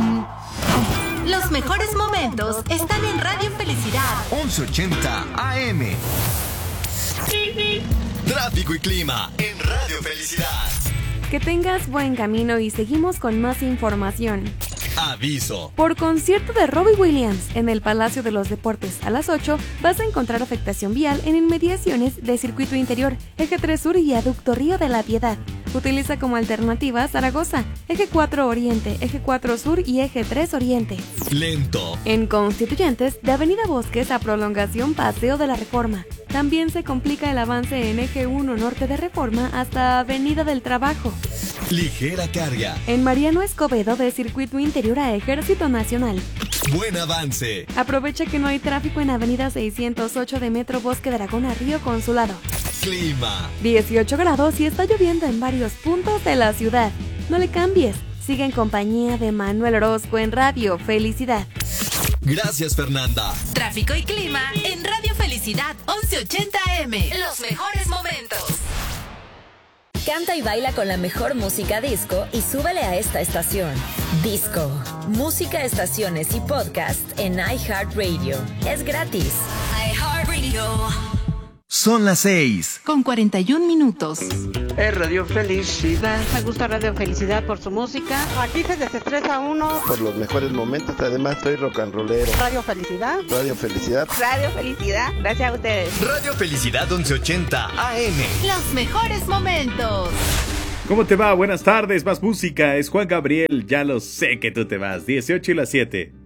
Los mejores momentos están en Radio Felicidad 1180 AM. Tráfico y clima en Radio Felicidad. Que tengas buen camino y seguimos con más información. Aviso. Por concierto de Robbie Williams en el Palacio de los Deportes a las 8 vas a encontrar afectación vial en inmediaciones de Circuito Interior, Eje 3 Sur y Aducto Río de la Piedad. Utiliza como alternativa Zaragoza, Eje 4 Oriente, Eje 4 Sur y Eje 3 Oriente. Lento. En Constituyentes, de Avenida Bosques a Prolongación Paseo de la Reforma. También se complica el avance en Eje 1 Norte de Reforma hasta Avenida del Trabajo. Ligera carga. En Mariano Escobedo de Circuito Interior a Ejército Nacional. Buen avance. Aprovecha que no hay tráfico en Avenida 608 de Metro Bosque de Aragón a Río Consulado. Clima. 18 grados y está lloviendo en varios puntos de la ciudad. No le cambies. Sigue en compañía de Manuel Orozco en Radio Felicidad. Gracias, Fernanda. Tráfico y clima en Radio Felicidad 1180 AM. Los mejores momentos. Canta y baila con la mejor música disco y súbele a esta estación. Disco. Música, estaciones y podcast en iHeartRadio. Es gratis. iHeartRadio. Son las 6. Con 41 minutos. Es Radio Felicidad. Me gusta Radio Felicidad por su música. Aquí se desestresa uno. Por los mejores momentos, además soy rock and rollero. Radio Felicidad. Radio Felicidad. Radio Felicidad. Gracias a ustedes. Radio Felicidad 1180 AM. Los mejores momentos. ¿Cómo te va? Buenas tardes, más música. Es Juan Gabriel, ya lo sé que tú te vas. 18 y las 7.